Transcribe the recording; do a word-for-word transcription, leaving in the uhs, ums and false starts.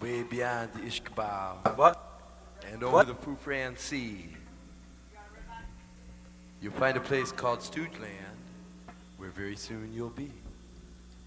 way beyond the Ishkabal What? and over What? the Fufran Sea. You'll find a place called Stoogeland, where very soon you'll be.